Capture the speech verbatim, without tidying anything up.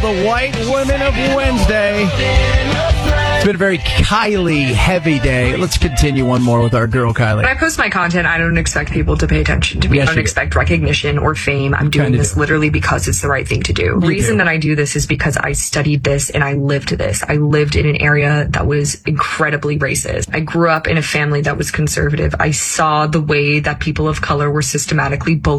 the white women of Wednesday. It's been a very Kylie heavy day. Let's continue one more with our girl Kylie. When I post my content, I don't expect people to pay attention to me. Yes, I don't expect do. recognition or fame. I'm doing this do. literally because it's the right thing to do. The reason do. that I do this is because I studied this and I lived this. I lived in an area that was incredibly racist. I grew up in a family that was conservative. I saw the way that people of color were systematically bullied